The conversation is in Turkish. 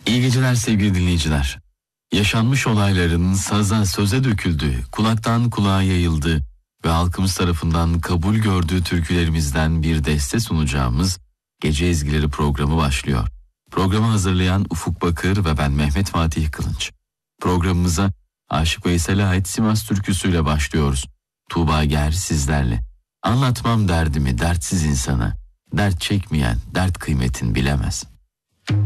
İyi geceler sevgili dinleyiciler. Yaşanmış olayların saza söze döküldüğü, kulaktan kulağa yayıldığı ve halkımız tarafından kabul gördüğü türkülerimizden bir deste sunacağımız Gece Ezgileri programı başlıyor. Programı hazırlayan Ufuk Bakır ve ben Mehmet Fatih Kılınç. Programımıza Aşık Veysel'e ait Sivas türküsüyle başlıyoruz. Tuğba Ger sizlerle. Anlatmam derdimi dertsiz insana, dert çekmeyen dert kıymetin bilemez.